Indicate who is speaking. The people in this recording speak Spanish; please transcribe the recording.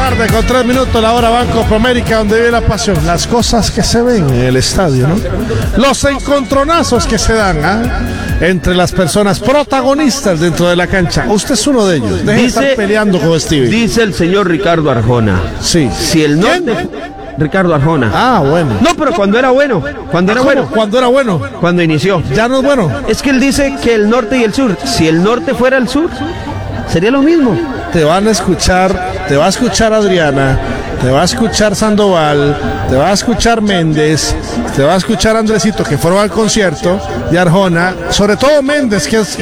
Speaker 1: tarde con 3 minutos, la hora Banco Promérica, donde vive la pasión. Las cosas que se ven en el estadio, ¿no? Los encontronazos que se dan entre las personas protagonistas dentro de la cancha. Usted es uno de ellos. Deje de estar peleando con Stevie.
Speaker 2: Dice el señor Ricardo Arjona.
Speaker 1: Sí.
Speaker 2: Si el norte... Ricardo Arjona.
Speaker 1: Ah, bueno.
Speaker 2: No, pero cuando era bueno. Cuando era bueno.
Speaker 1: Cuando era bueno.
Speaker 2: Cuando inició.
Speaker 1: Ya no es bueno.
Speaker 2: Es que él dice que el norte y el sur. Si el norte fuera el sur, sería lo mismo.
Speaker 1: Te va a escuchar Adriana, te va a escuchar Sandoval, te va a escuchar Méndez, te va a escuchar Andresito, que fueron al concierto de Arjona, sobre todo Méndez, que es